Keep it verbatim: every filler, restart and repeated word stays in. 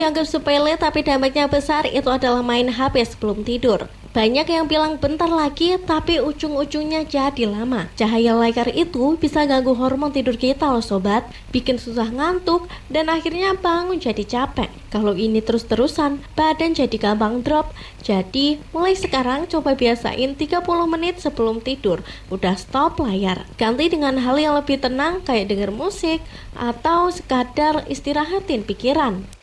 Dianggap sepele tapi dampaknya besar itu adalah main H P sebelum tidur. Banyak yang bilang bentar lagi tapi ujung-ujungnya jadi lama. Cahaya layar itu bisa ganggu hormon tidur kita loh sobat, bikin susah ngantuk dan akhirnya bangun jadi capek. Kalau ini terus-terusan, badan jadi gampang drop. Jadi mulai sekarang coba biasain tiga puluh menit sebelum tidur. Udah stop layar. Ganti dengan hal yang lebih tenang kayak denger musik atau sekadar istirahatin pikiran.